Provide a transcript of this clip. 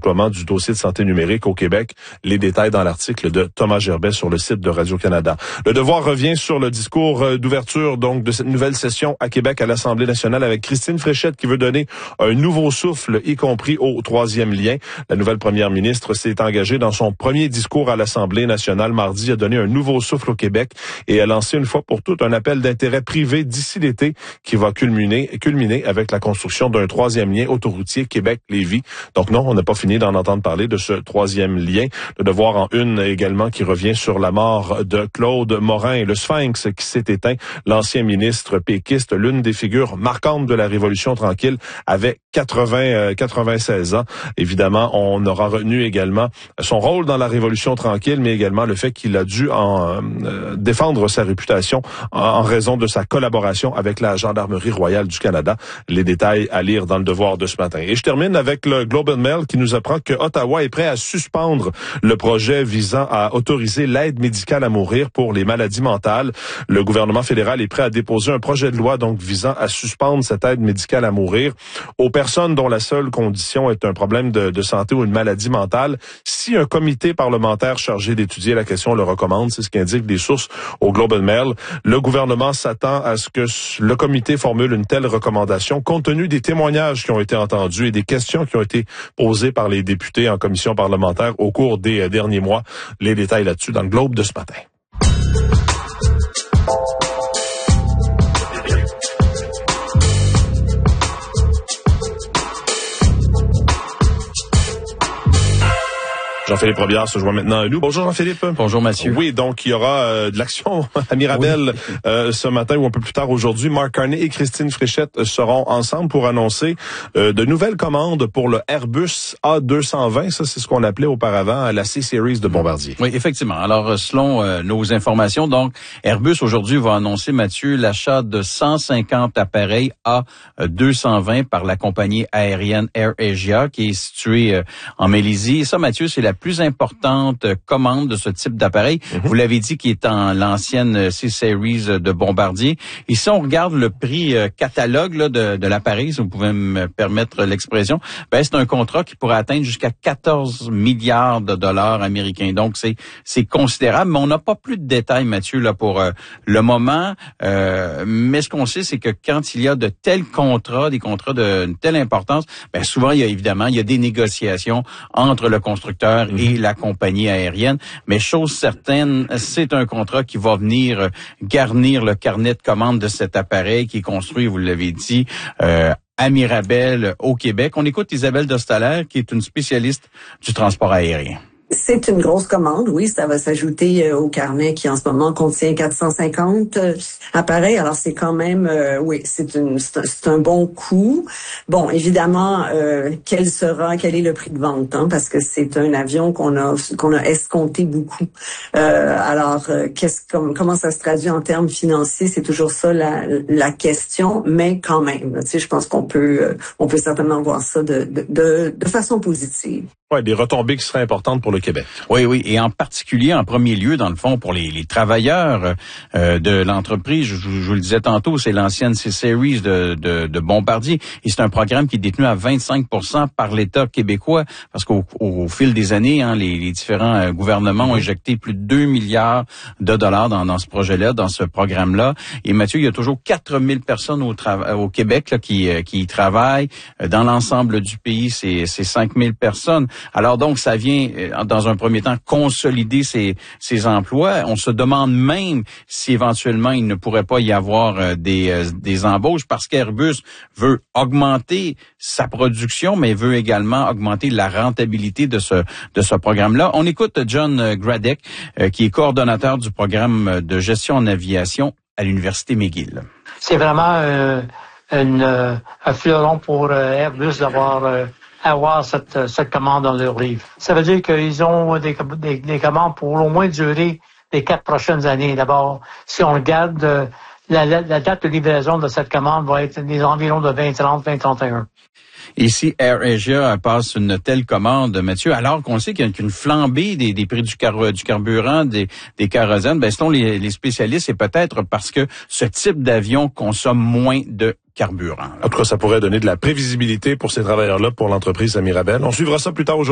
déploiement du dossier de santé numérique au Québec. Les détails dans l'article de Thomas Gerbet sur le site de Radio-Canada. Le Devoir revient sur le discours d'ouverture donc de cette nouvelle session à Québec à l'Assemblée nationale avec Christine Fréchette qui veut donner un nouveau souffle, y compris au troisième lien. La nouvelle première ministre s'est engagée dans son premier discours à l'Assemblée nationale mardi à donner un nouveau souffle au Québec et a lancé une fois pour toutes un appel d'intérêt privé d'ici l'été qui va culminer avec la construction d'un troisième lien autoroutier Québec-Lévis. Donc non, on n'a pas fini d'en entendre parler de ce troisième lien. Le Devoir en une également qui revient sur la mort de Claude Morin, le Sphinx qui s'est éteint. L'ancien ministre péquiste, l'une des figures marquantes de la Révolution tranquille, avait 96 ans. Évidemment, on aura retenu également son rôle dans la Révolution tranquille, mais également le fait qu'il a dû défendre sa réputation en raison de sa collaboration avec la Gendarmerie royale du Canada. Les détails à lire dans le Devoir de ce matin. Et je termine avec le Globe and Mail qui nous apprend que Ottawa est prêt à suspendre le projet visant à autoriser l'aide médicale à mourir pour les maladies mentales. Le gouvernement fédéral est prêt à déposer un projet de loi donc visant à suspendre cette aide médicale à mourir aux personnes dont la seule condition est un problème de santé ou une maladie mentale. Si un comité parlementaire chargé d'étudier la question le recommande, c'est ce qu'indiquent des sources au Globe and Mail. Le gouvernement s'attend à ce que le comité formule une telle recommandation compte tenu des témoignages qui ont été entendus et des questions qui ont été posées par les députés en commission parlementaire au cours des derniers mois. Les détails là-dessus dans le Globe de ce matin. Jean-Philippe Robillard se joint maintenant à nous. Bonjour Jean-Philippe. Bonjour Mathieu. Oui, donc il y aura de l'action à Mirabel ce matin ou un peu plus tard aujourd'hui. Mark Carney et Christine Fréchette seront ensemble pour annoncer de nouvelles commandes pour le Airbus A220. Ça, c'est ce qu'on appelait auparavant la C-Series de Bombardier. Oui, effectivement. Alors, selon nos informations, donc Airbus aujourd'hui va annoncer, Mathieu, l'achat de 150 appareils A220 par la compagnie aérienne AirAsia qui est située en Malaisie. Et ça, Mathieu, c'est la plus importante commande de ce type d'appareil. Vous l'avez dit, qui est en l'ancienne C-Series de Bombardier. Et si on regarde le prix catalogue là, de l'appareil, si vous pouvez me permettre l'expression, ben c'est un contrat qui pourrait atteindre jusqu'à 14 milliards de dollars américains. Donc, c'est considérable, mais on n'a pas plus de détails, Mathieu, là pour le moment. Mais ce qu'on sait, c'est que quand il y a de tels contrats, des contrats d'une telle importance, ben souvent, il y a des négociations entre le constructeur et la compagnie aérienne. Mais chose certaine, c'est un contrat qui va venir garnir le carnet de commandes de cet appareil qui est construit, vous l'avez dit, à Mirabel, au Québec. On écoute Isabelle Dostaler, qui est une spécialiste du transport aérien. C'est une grosse commande, oui. Ça va s'ajouter au carnet qui en ce moment contient 450 appareils. Alors c'est quand même, oui, c'est un bon coup. Bon, évidemment, quel est le prix de vente, hein, parce que c'est un avion qu'on a escompté beaucoup. Alors comment ça se traduit en termes financiers, c'est toujours ça la question, mais quand même, tu sais, je pense qu'on peut certainement voir ça de façon positive. Ouais, des retombées qui seraient importantes pour le Québec. Oui, et en particulier, en premier lieu, dans le fond, pour les travailleurs de l'entreprise. Je vous le disais tantôt, c'est l'ancienne C-Series de Bombardier. Et c'est un programme qui est détenu à 25% par l'État québécois, parce qu'au fil des années, hein, les différents gouvernements ont injecté plus de 2 milliards de dollars dans ce projet-là, dans ce programme-là. Et Mathieu, il y a toujours 4000 personnes au Québec là, qui y travaillent. Dans l'ensemble du pays, c'est 5000 personnes. Alors donc, ça vient, dans un premier temps, consolider ces emplois. On se demande même si éventuellement il ne pourrait pas y avoir des embauches parce qu'Airbus veut augmenter sa production, mais veut également augmenter la rentabilité de ce programme-là. On écoute John Gradek, qui est coordonnateur du programme de gestion en aviation à l'Université McGill. C'est vraiment un fleuron pour Airbus d'avoir avoir cette commande dans leur livre. Ça veut dire qu'ils ont des commandes pour au moins durer les 4 prochaines années. D'abord, si on regarde la date de livraison de cette commande va être des environs de 2030, 2031. Et si AirAsia passe une telle commande, Mathieu, alors qu'on sait qu'il y a une flambée des prix du carburant, des kérosènes, ben selon les spécialistes, c'est peut-être parce que ce type d'avion consomme moins de carburant. En tout cas, ça pourrait donner de la prévisibilité pour ces travailleurs-là, pour l'entreprise à Mirabel. On suivra ça plus tard aujourd'hui.